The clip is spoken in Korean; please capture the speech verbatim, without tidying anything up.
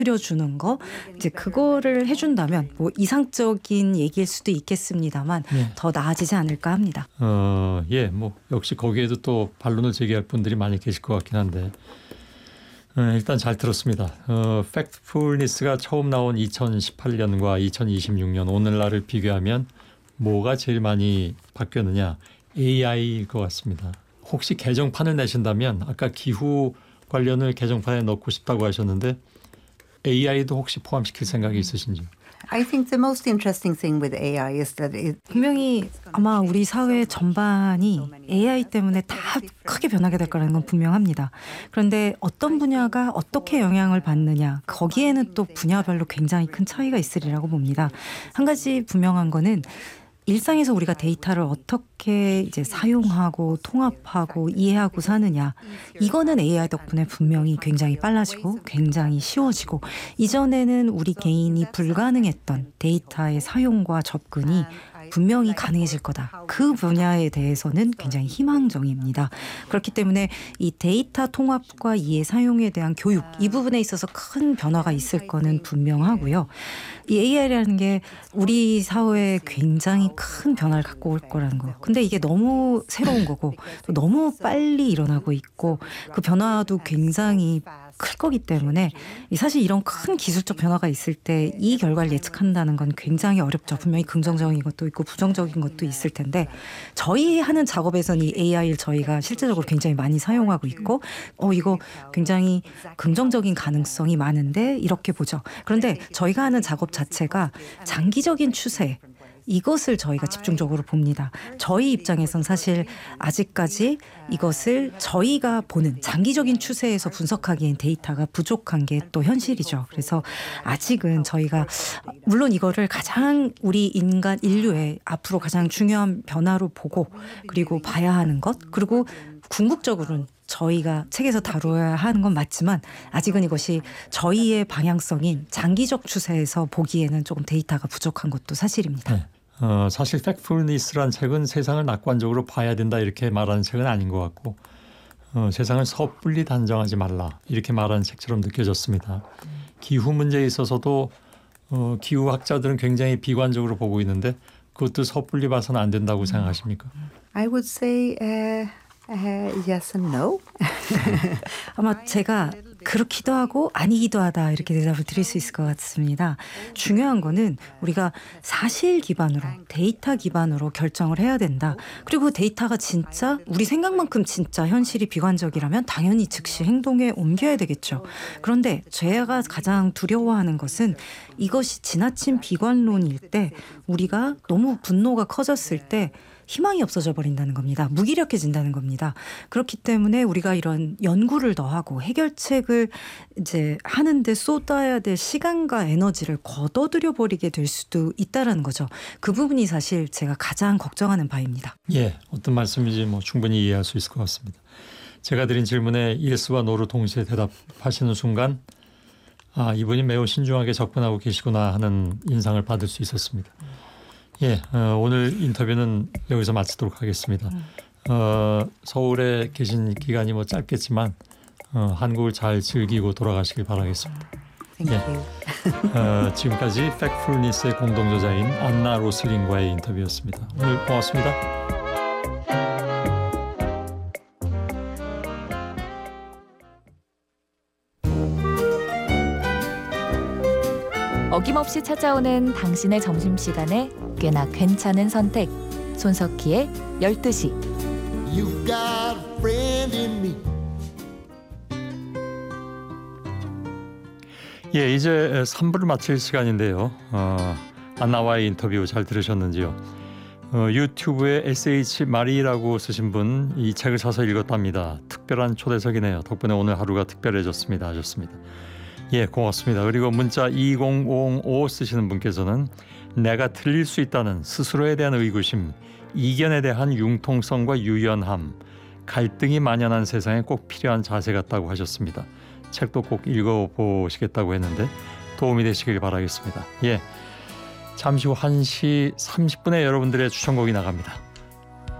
줄여주는 거 이제 그거를 해준다면 뭐 이상적인 얘기일 수도 있겠습니다만 예. 더 나아지지 않을까 합니다. 어, 예, 뭐 역시 거기에도 또 반론을 제기할 분들이 많이 계실 것 같긴 한데 어, 일단 잘 들었습니다. 어, 팩트풀니스가 처음 나온 이천십팔 년과 이천이십육 년 오늘날을 비교하면 뭐가 제일 많이 바뀌었느냐? 에이아이일 것 같습니다. 혹시 개정판을 내신다면 아까 기후 관련을 개정판에 넣고 싶다고 하셨는데 에이아이도 혹시 포함시킬 생각이 있으신지? I think the most interesting thing with A I is that it 분명히 아마 우리 사회 전반이 에이아이 때문에 다 크게 변하게 될 거라는 건 분명합니다. 그런데 어떤 분야가 어떻게 영향을 받느냐 거기에는 또 분야별로 굉장히 큰 차이가 있으리라고 봅니다. 한 가지 분명한 거는 일상에서 우리가 데이터를 어떻게 이제 사용하고 통합하고 이해하고 사느냐 이거는 에이아이 덕분에 분명히 굉장히 빨라지고 굉장히 쉬워지고 이전에는 우리 개인이 불가능했던 데이터의 사용과 접근이 분명히 가능해질 거다. 그 분야에 대해서는 굉장히 희망적입니다. 그렇기 때문에 이 데이터 통합과 이해 사용에 대한 교육 이 부분에 있어서 큰 변화가 있을 거는 분명하고요. 이 에이아이라는 게 우리 사회에 굉장히 큰 변화를 갖고 올 거라는 거예요. 근데 이게 너무 새로운 거고 또 너무 빨리 일어나고 있고 그 변화도 굉장히 클 거기 때문에 사실 이런 큰 기술적 변화가 있을 때 이 결과를 예측한다는 건 굉장히 어렵죠. 분명히 긍정적인 것도 있고 부정적인 것도 있을 텐데 저희 하는 작업에서는 이 에이아이를 저희가 실제적으로 굉장히 많이 사용하고 있고 어 이거 굉장히 긍정적인 가능성이 많은데 이렇게 보죠. 그런데 저희가 하는 작업 자체가 장기적인 추세 이것을 저희가 집중적으로 봅니다. 저희 입장에선 사실 아직까지 이것을 저희가 보는 장기적인 추세에서 분석하기엔 데이터가 부족한 게 또 현실이죠. 그래서 아직은 저희가 물론 이거를 가장 우리 인간 인류의 앞으로 가장 중요한 변화로 보고 그리고 봐야 하는 것 그리고 궁극적으로는 저희가 책에서 다뤄야 하는 건 맞지만 아직은 이것이 저희의 방향성인 장기적 추세에서 보기에는 조금 데이터가 부족한 것도 사실입니다. 네. 어, 사실 팩트풀니스란 책은 세상을 낙관적으로 봐야 된다 이렇게 말하는 책은 아닌 것 같고 어, 세상을 섣불리 단정하지 말라 이렇게 말하는 책처럼 느껴졌습니다. 기후 문제에 있어서도 어, 기후학자들은 굉장히 비관적으로 보고 있는데 그것도 섣불리 봐서는 안 된다고 생각하십니까? I would say uh, uh, yes and no. 아마 제가 그렇기도 하고 아니기도 하다 이렇게 대답을 드릴 수 있을 것 같습니다. 중요한 거는 우리가 사실 기반으로 데이터 기반으로 결정을 해야 된다. 그리고 데이터가 진짜 우리 생각만큼 진짜 현실이 비관적이라면 당연히 즉시 행동에 옮겨야 되겠죠. 그런데 제가 가장 두려워하는 것은 이것이 지나친 비관론일 때 우리가 너무 분노가 커졌을 때 희망이 없어져 버린다는 겁니다. 무기력해진다는 겁니다. 그렇기 때문에 우리가 이런 연구를 더 하고 해결책을 이제 하는데 쏟아야 될 시간과 에너지를 걷어들여 버리게 될 수도 있다라는 거죠. 그 부분이 사실 제가 가장 걱정하는 바입니다. 예, 어떤 말씀인지 뭐 충분히 이해할 수 있을 것 같습니다. 제가 드린 질문에 예스와 노로 동시에 대답하시는 순간 아, 이분이 매우 신중하게 접근하고 계시구나 하는 인상을 받을 수 있었습니다. 예, 어, 오늘 인터뷰는 여기서 마치도록 하겠습니다. 어, 서울에 계신 기간이 뭐 짧겠지만 어, 한국을 잘 즐기고 돌아가시길 바라겠습니다. Thank 예. you. 어, 지금까지 팩트풀니스의 공동저자인 안나 로슬링과의 인터뷰였습니다. 오늘 고맙습니다. 어김없이 찾아오는 당신의 점심시간에 꽤나 괜찮은 선택. 손석희의 열두 시. You've got a friend in me. 예, 이제 삼 부를 마칠 시간인데요. 어, 안나와의 인터뷰 잘 들으셨는지요? 어, 유튜브에 에스에이치 마리라고 쓰신 분 이 책을 사서 읽었답니다. 특별한 초대석이네요. 덕분에 오늘 하루가 특별해졌습니다. 하셨습니다. 예, 고맙습니다. 그리고 문자 이공오오 쓰시는 분께서는 내가 틀릴 수 있다는 스스로에 대한 의구심, 이견에 대한 융통성과 유연함, 갈등이 만연한 세상에 꼭 필요한 자세 같다고 하셨습니다. 책도 꼭 읽어보시겠다고 했는데 도움이 되시길 바라겠습니다. 예, 잠시 후 한 시 삼십 분에 여러분들의 추천곡이 나갑니다.